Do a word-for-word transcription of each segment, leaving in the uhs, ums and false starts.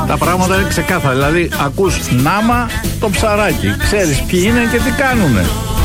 Τα πράγματα είναι ξεκάθαρα. Δηλαδή, ακούς Νάμα το ψαράκι. Ξέρεις ποιοι είναι και τι κάνουνε.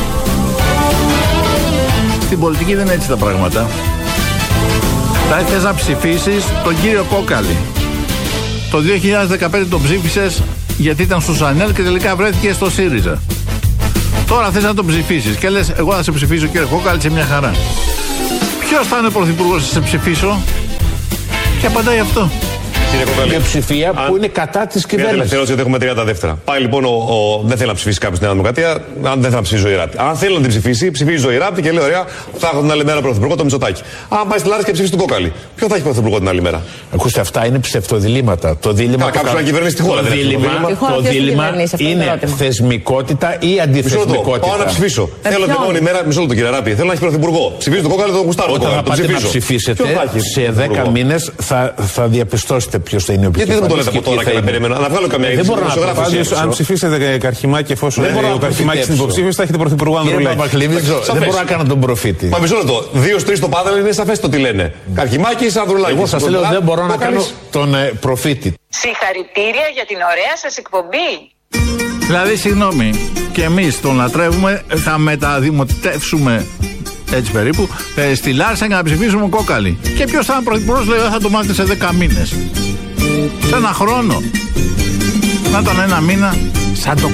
Στην πολιτική δεν είναι έτσι τα πράγματα. Θα ήθελες να ψηφίσεις τον κύριο Κόκαλη. Το δύο χιλιάδες δεκαπέντε τον ψήφισες γιατί ήταν στο Σανέλ και τελικά βρέθηκε στο ΣΥΡΙΖΑ. Τώρα θες να τον ψηφίσεις και λες, εγώ θα σε ψηφίσω κύριε Κόκαλη, σε μια χαρά. Ποιος θα είναι ο πρωθυπουργός να σε ψηφίσω? Και απαντάει αυτό. Μια ψηφία που είναι κατά τη κυβέρνηση. Μια τελευταία ερώτηση, γιατί έχουμε τριάντα δεύτερα. Πάλι λοιπόν, ο, ο, δεν θέλει να ψηφίσει κάποιο στην Νέα Δημοκρατία, αν δεν θέλει να ψηφίσει Ζωή Ράπτη. Αν θέλει να την ψηφίσει, ψηφίζει Ζωή Ράπτη και λέει: ωραία, θα έχω την άλλη μέρα πρωθυπουργό το Μητσοτάκη. Αν πάει στη Λάρισα και ψηφίσει τον Κόκαλη, ποιο θα έχει πρωθυπουργό την άλλη μέρα? Ακούστε, αυτά είναι ψευτοδιλήμματα. Το δίλημα. Κάποιο να κυβερνήσει τη χώρα. Το δίλημα, το δίλημα είναι θεσμικότητα ή αντιθεσμικότητα. Πάω να ψηφίσω. Θέλω την επόμενη μέρα, μισό λεπτό κύριε Ράπτη, θέλω να έχει πρωθυπουργό. Ψηφίζει τον Κόκαλη, τον Γουστάρο. Όταν θα πάτε να ψηφίσετε, σε δέκα μήνες θα διαπιστώσετε ποιο θα είναι ο γιατί δεν μου το λέτε από τώρα και να περιμένω. Να βγάλω καμία δεν μπορώ να δημοσιογράφηση. Αν ψηφίσετε Καρχημάκη, εφόσον ο Καρχημάκης είναι υποψήφιος, θα έχετε πρωθυπουργό Ανδρουλάκη. Δεν μπορώ να κάνω τον προφήτη. Μα μισό λεπτό. Δύο-τρει στο πάνελ είναι σαφές το τι λένε. Καρχημάκης, Ανδρουλάκη. Εγώ σας λέω δεν μπορώ να κάνω τον προφήτη. Συγχαρητήρια για την ωραία σας εκπομπή. Δηλαδή, συγγνώμη, και εμείς τον λατρεύουμε, θα μεταδημοτεύσουμε. Έτσι περίπου, ε, στη Λάρισα για να ψηφίσουμε Κόκαλη. Και ποιος θα είναι πρωθυπουργός, λέει, θα το μάθετε σε δέκα μήνες. Σε ένα χρόνο. Να ήταν ένα μήνα, σαν το